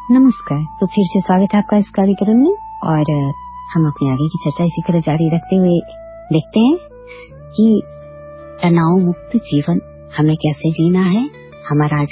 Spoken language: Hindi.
नमस्कार। तो फिर से स्वागत है आपका इस कार्यक्रम में और हम अपनी आगे की चर्चा इसी तरह जारी रखते हुए देखते हैं कि तनाव मुक्त जीवन हमें कैसे जीना है। हमारा आज